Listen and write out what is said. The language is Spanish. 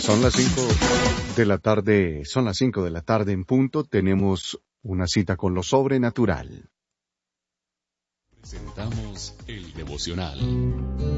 Son las 5 de la tarde, son las 5 de la tarde en punto. Tenemos una cita con lo sobrenatural. Presentamos el devocional.